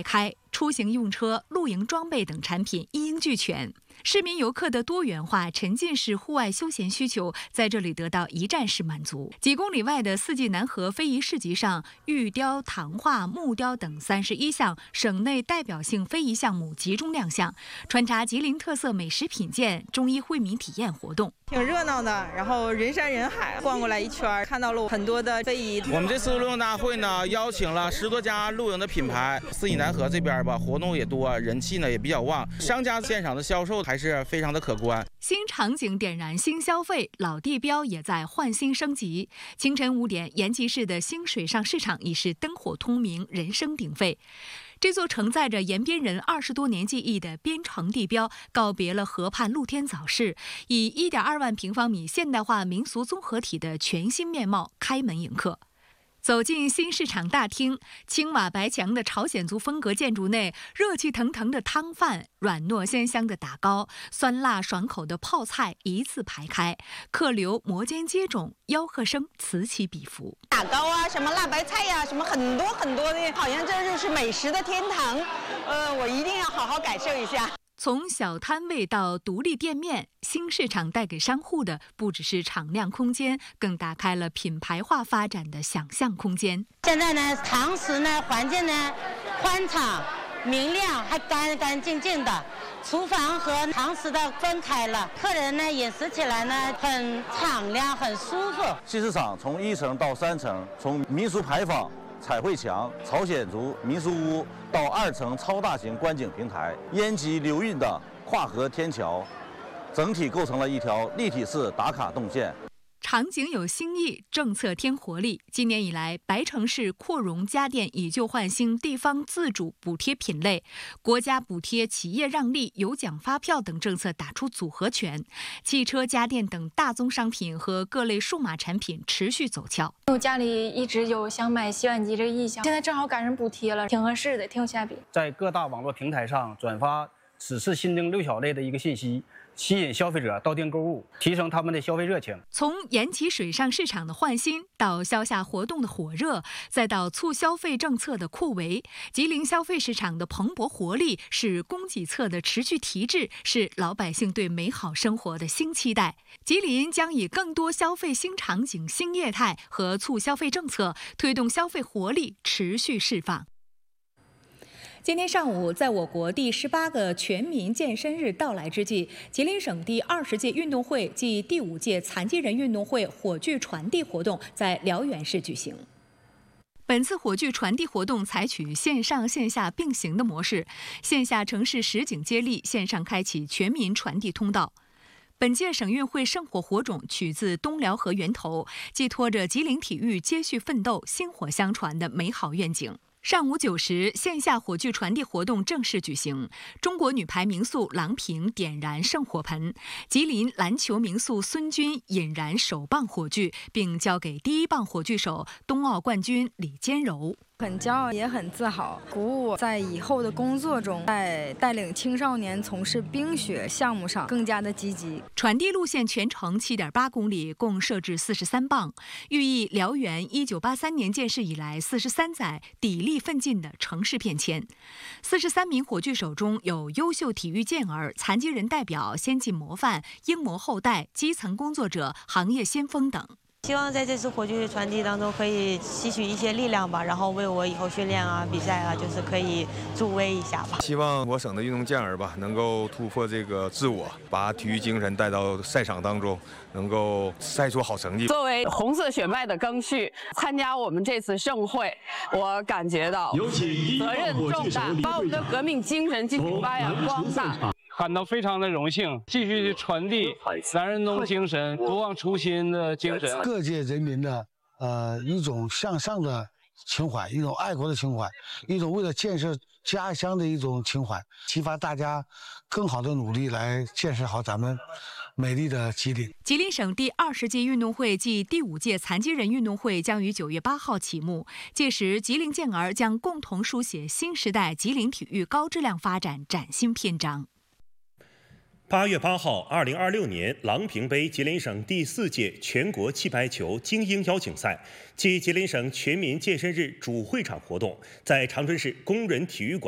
排开，出行用车、露营装备等产品一应俱全。市民游客的多元化、沉浸式户外休闲需求在这里得到一站式满足。几公里外的四季南河非遗市集上，玉雕、唐画、木雕等31项省内代表性非遗项目集中亮相，穿插吉林特色美食品鉴、中医惠民体验活动， 挺热闹的。然后人山人海，逛过来一圈，看到了很多的非遗。 我们这次露营大会呢，邀请了10多家露营的品牌。四季南河这边吧，活动也多，人气呢也比较旺，商家现场的销售还是非常的可观。 新场景点燃新消费，老地标也在换新升级。清晨5点，延吉市的新水上市场已是灯火通明，人声鼎沸。这座承载着延边人20多年记忆的边城地标，告别了河畔露天早市，以1.2万平方米现代化民俗综合体的全新面貌开门迎客。走进新市场大厅，青瓦白墙的朝鲜族风格建筑内，热气腾腾的汤饭、软糯鲜香的打糕、酸辣爽口的泡菜一字排开，客流摩肩接踵，吆喝声此起彼伏。 打糕啊，什么辣白菜呀，什么很多很多的，好像这就是美食的天堂。我一定要好好感受一下。 从小摊位到独立店面，新市场带给商户的不只是敞亮空间，更打开了品牌化发展的想象空间。 现在呢，堂食呢环境呢宽敞、明亮，还干干净净的。厨房和堂食的分开了，客人呢饮食起来呢很敞亮、很舒服。 新市场从1层到3层，从民俗牌坊、彩绘墙、朝鲜族民俗屋到2层超大型观景平台，延吉流运的跨河天桥，整体构成了一条立体式打卡动线。 场景有新意，政策添活力。今年以来，白城市扩容家电以旧换新地方自主补贴品类，国家补贴、企业让利、有奖发票等政策打出组合拳，汽车、家电等大宗商品和各类数码产品持续走俏。 我家里一直有想买洗碗机这个意向，现在正好赶上补贴了，挺合适的，挺有价比。 在各大网络平台上转发此次新增6小类的一个信息，吸引消费者到店购物，提升他们的消费热情。 从延吉水上市场的换新，到消夏活动的火热，再到促消费政策的扩围，吉林消费市场的蓬勃活力，是供给侧的持续提质，是老百姓对美好生活的新期待。吉林将以更多消费新场景、新业态和促消费政策，推动消费活力持续释放。今天上午，在我国第18个全民健身日到来之际，吉林省第20届运动会暨第5届残疾人运动会火炬传递活动在辽源市举行。本次火炬传递活动采取线上线下并行的模式，线下城市实景接力，线上开启全民传递通道。本届省运会圣火火种取自东辽河源头，寄托着吉林体育接续奋斗、薪火相传的美好愿景。上午9时，线下火炬传递活动正式举行。中国女排名宿郎平点燃圣火盆，吉林篮球名宿孙军引燃首棒火炬，并交给第1棒火炬手、冬奥冠军李坚柔。 很骄傲，也很自豪，鼓舞我在以后的工作中，在带领青少年从事冰雪项目上更加的积极。 传递路线全程7.8公里，共设置43棒，寓意辽源1983年建市以来43载砥砺奋进的城市变迁。43名火炬手中有优秀体育健儿、残疾人代表、先进模范、英模后代、基层工作者、行业先锋等。 希望在这次火炬传递当中可以吸取一些力量吧，然后为我以后训练啊、比赛啊，就是可以助威一下吧。 希望我省的运动健儿吧，能够突破这个自我，把体育精神带到赛场当中，能够赛出好成绩。 作为红色血脉的庚戌，参加我们这次盛会，我感觉到责任重大，把我们的革命精神进行发扬光大。 感到非常的荣幸，继续传递男人农精神、不忘初心的精神。 各界人民的一种向上的情怀，一种爱国的情怀，一种为了建设家乡的一种情怀，激发大家更好的努力来建设好咱们美丽的吉林。 吉林省第20届运动会暨第5届残疾人运动会将于9月8号启幕，届时吉林健儿将共同书写新时代吉林体育高质量发展崭新篇章。 8月8号，2026年郎平杯吉林省第4届全国气排球精英邀请赛暨吉林省全民健身日主会场活动在长春市工人体育馆